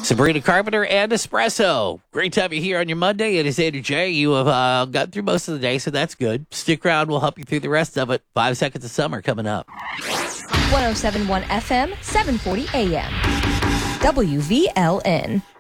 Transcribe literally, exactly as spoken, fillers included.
Sabrina Carpenter and Espresso. Great to have you here on your Monday. It is Andrew J. You have uh, got through most of the day, so that's good. Stick around. We'll help you through the rest of it. Five seconds of summer coming up. one oh seven point one F M, seven forty A M. W V L N.